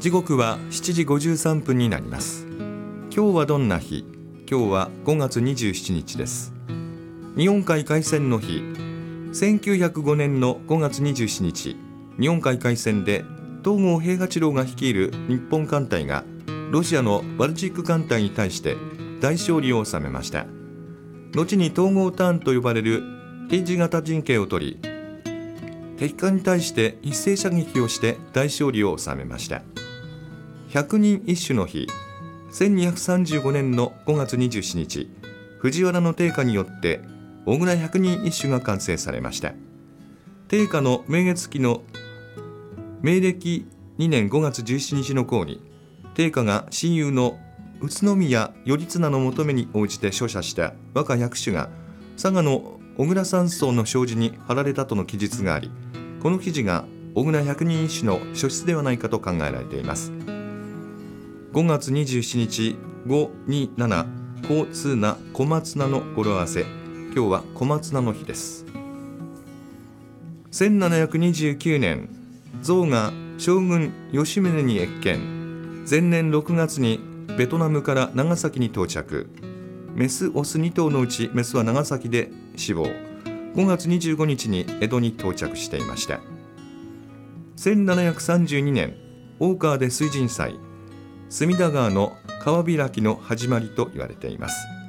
時刻は7時53分になります。今日はどんな日？今日は5月27日です。日本海海戦の日。1905年の5月27日、日本海海戦で東郷平八郎が率いる日本艦隊がロシアのバルチック艦隊に対して大勝利を収めました。後に東郷ターンと呼ばれる T 字型陣形を取り、敵艦に対して一斉射撃をして大勝利を収めました。百人一首の日。1235年の5月27日、藤原の定家によって小倉百人一首が完成されました。定家の明月期の明暦2年5月17日の項に、定家が親友の宇都宮頼綱の求めに応じて書写した和歌百首が佐賀の小倉山荘の障子に貼られたとの記述があり、この記事が小倉百人一首の書筆ではないかと考えられています。5月27日527交通な小松菜の語呂合わせ。今日は小松菜の日です。1729年、象が将軍吉宗に謁見。前年6月にベトナムから長崎に到着。メスオス2頭のうちメスは長崎で死亡。5月25日に江戸に到着していました。1732年、大川で水神祭、隅田川の川開きの始まりと言われています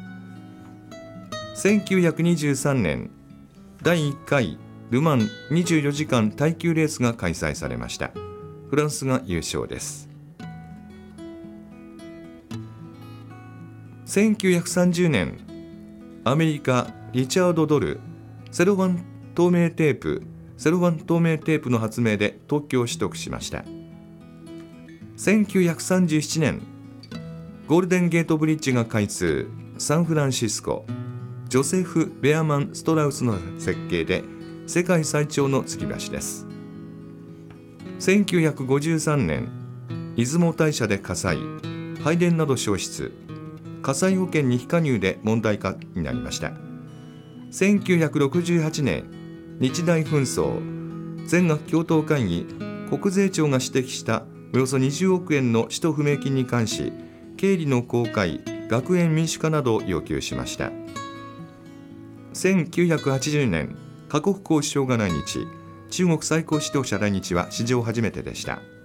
。1923年、第1回ル・マン24時間耐久レースが開催されました。フランスが優勝です。1930年、アメリカリチャード・ドルセロハン透明テープの発明で特許を取得しました。1937年、ゴールデンゲートブリッジが開通。サンフランシスコ、ジョセフ・ベアマン・ストラウスの設計で世界最長の吊り橋です。1953年、出雲大社で火災、拝殿など焼失、火災保険に非加入で問題化になりました。1968年、日大紛争、全学共闘会議、国税庁が指摘したおよそ20億円の使途不明金に関し、経理の公開、学園民主化などを要求しました。1980年、華国公首相が来日。中国最高指導者来日は史上初めてでした。